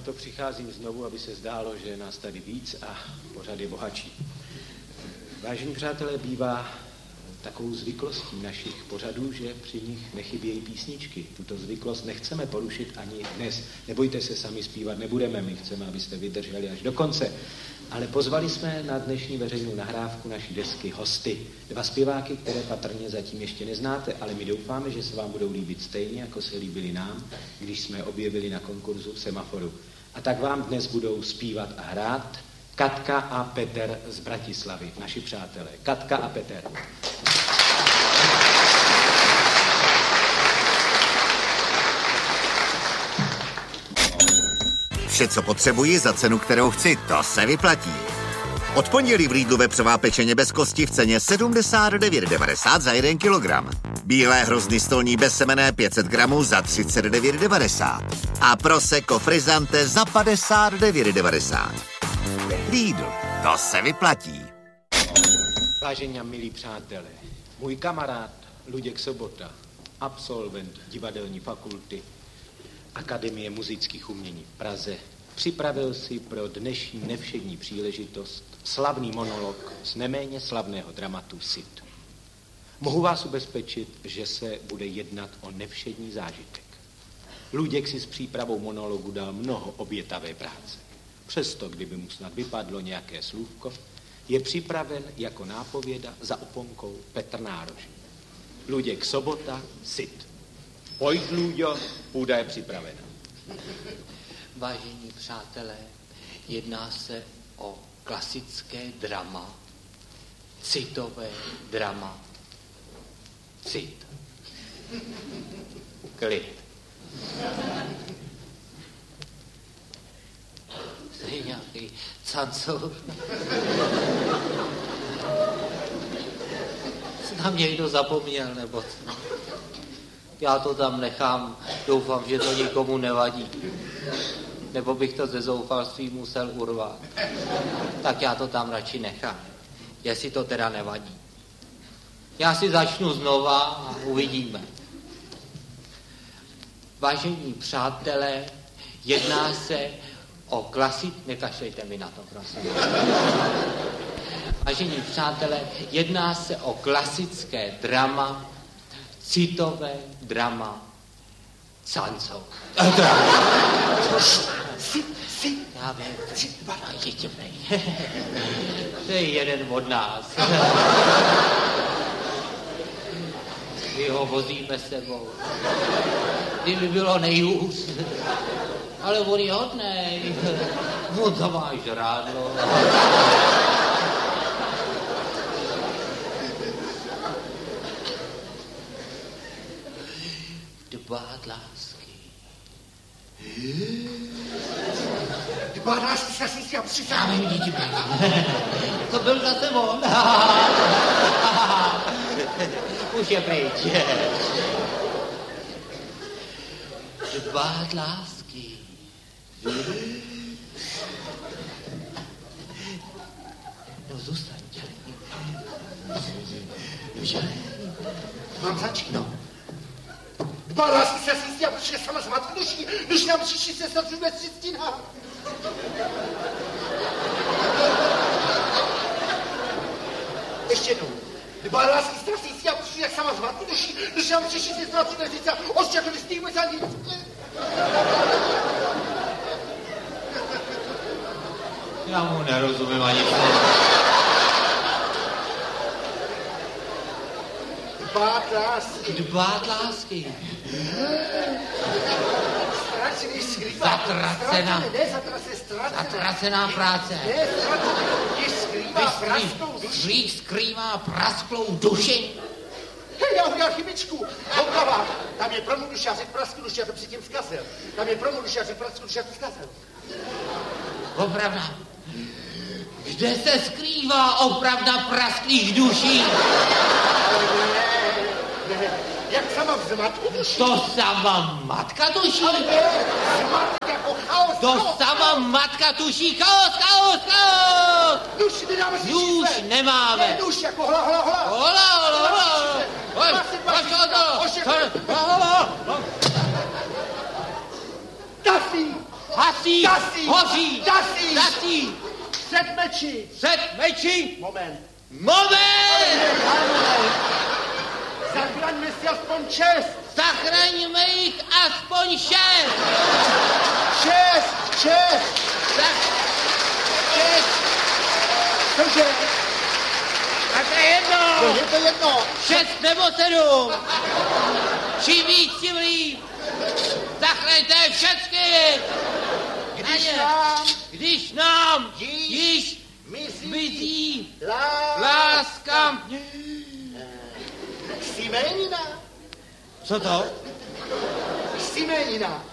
to přicházím znovu, aby se zdálo, že je nás tady víc a pořad je bohatší. Vážení přátelé, bývá takovou zvyklostí našich pořadů, že při nich nechybějí písničky. Tuto zvyklost nechceme porušit ani dnes. Nebojte se, sami zpívat nebudeme, my chceme, abyste vydrželi až do konce. Ale pozvali jsme na dnešní veřejnou nahrávku naší desky hosty. 2 zpěváky, které patrně zatím ještě neznáte, ale my doufáme, že se vám budou líbit stejně, jako se líbili nám, když jsme je objevili na konkurzu v Semaforu. A tak vám dnes budou zpívat a hrát Katka a Petr z Bratislavy, naši přátelé. Katka a Petr. Vše, co potřebuji za cenu, kterou chci, to se vyplatí. Od pondělí v Lidlu vepřová pečeně bez kosti v ceně 79,90 za 1 kilogram. Bílé hrozny stolní bezsemenné 500 gramů za 39,90. A prosecco frizzante za 59,90. Lidl, to se vyplatí. Vážení a milí přátelé, můj kamarád Luděk Sobota, absolvent divadelní fakulty Akademie muzických umění v Praze, připravil si pro dnešní nevšední příležitost slavný monolog z neméně slavného dramatu Cid. Mohu vás ubezpečit, že se bude jednat o nevšední zážitek. Luděk si s přípravou monologu dal mnoho obětavé práce. Přesto, kdyby mu snad vypadlo nějaké slůvko, je připraven jako nápověda za oponkou Petr Nárožný. Luděk Sobota, Cid. Pojď, Luďo, půda je připravena. Vážení přátelé, jedná se o klasické drama, citové drama. Cid. Klid. To je nějaký cancour. Na mě někdo zapomněl, nebo co? Já to tam nechám, doufám, že to nikomu nevadí. Nebo bych to ze zoufalství musel urvat. Tak já to tam radši nechám, jestli to teda nevadí. Já si začnu znova a uvidíme. Vážení přátelé, jedná se o nekašlejte mi na to, prosím. Vážení přátelé, jedná se o klasické drama, citové drama Cancour. Já vím, to je jeden od nás. My ho vozíme sebou. Kdyby bylo nejhůř. Ale on je hodnej. On to má žrádlo. Dbát lásky. Dbát lásky, já přišel. Já vím, děti. To byl zase on. Už je pryč. Dbát lásky. No zůstaň, dělej. Mám začít? No. Dbát lásky, já přišel sama z matky duší nám přišli se snad vůbec ciztina. Ještě jednou. Dbát lásky, já přišel sama z matky duší nám přišli se snad vůbec ciztina. Ošťakli stýme za nic. Já mu nerozumím ani slovo. Dbát lásky. Dbát lásky. Ztracený skrývá. Zatracená práce. Ne, skrývá prasklou duši. Skrývá prasklou duši. Hej, já udělal chybičku. Houkavá. Tam je pro mou duši, já řekl prasklou duši, já to předtím zkazil. Tam je pro mou duši, já řekl prasklou duši, já to zkazil. Opravda. Kde se skrývá opravda prasklých duší? Ne, jak sama v zmatku duší. To sama matka tuší. Ale ne, zmatek jako chaos. To sama matka tuší. Chaos. Duši nedáme si Duš čísle. nemáme. Ne, duši jako hla. Hola. Taffy, Hasí! Gasí! Hoří! Gasí! Gasí! Před meči! Před meči! Moment. Moment! Zachraňme si aspoň čest! Zachraňme jich aspoň 6! Čest! Cože? A to je jedno! Je to jedno! 6 nebo 7! Čím víc, tím líp! Zachraňte všechny! Když nám již mizí láska. Ksimenina. Co to? Ksimenina.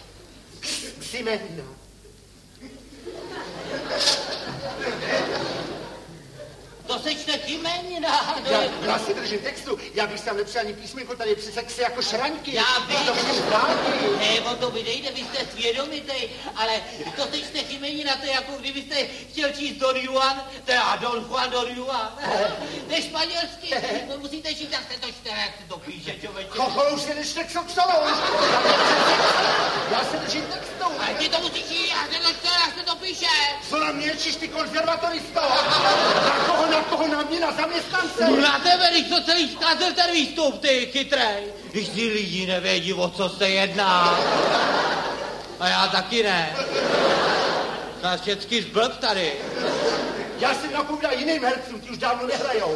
To sečte Chimenina. Já si držím textu, já bych tam nepřijal ani písmenko, tady přece ksy jako šraňky. Já vím. To budou zdálky. Ne, on to vydejde, vy jste svědomitej, ale to sečte Chimenina, to je jako kdybyste chtěl číst Don Juan, teda Don Juan Don Juan. To je španělsky, to musíte číst, jak se to čte, jak se to píše, člověče. Chochol, už se nečte ksoksolou. Já se držím textu. Ale ty to musíš číst, jak se to čte, jak se to píše. Co na mě číš, ty konzervatoristo? Na koho na mě, na zaměstnance? No na tebe, když to celý zkazil ten výstup, ty chytrej. Když ty lidi nevědí, o co se jedná. A já taky ne. Nás všechny zblb tady. Já si napovídám jiným hercům, ti už dávno nehrajou.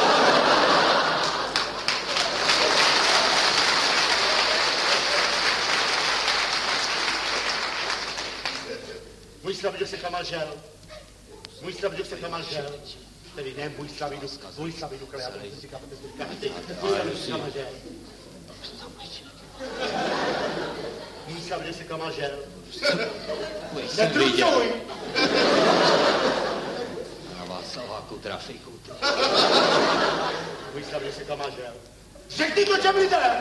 Můj Slavidu se klamal žel. Tedy ne můj Slavidu, ale já to říkám, můj Slavidu se klamal žel. Netrucuj! Na Václaváku trafiku. Můj Slavidu se klamal žel. Řekni to těm lidem!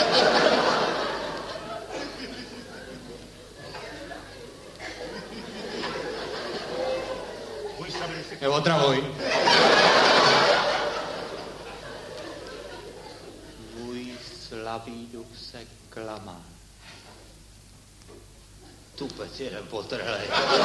Neotravuj. Můj slabý duch se klamá. Tupec jeden potrhlej.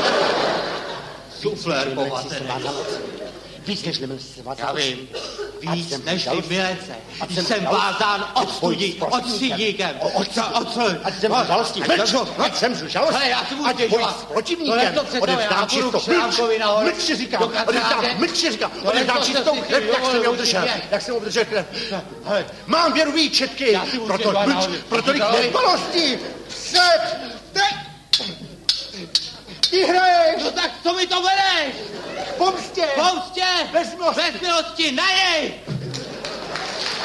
Suflér pomatený. Víc než nemilce. Já vím. Víc než ty milece. Jsem vázán odstředníkem. Ať jsem žalostí. Ať jsem žalostí. Hele, já si budu Ať stěžovat. protivníkem. Odevzdám čistou. Mlčně říkám. Odevzdám čistou krev, jak jsem obdržel krev. Mám věru výčetky. Proto jich nedbalosti. Ty hraješ! No tak co mi to bereš? Pomstě! Pomstě! Bez milosti! Bez milosti, na něj!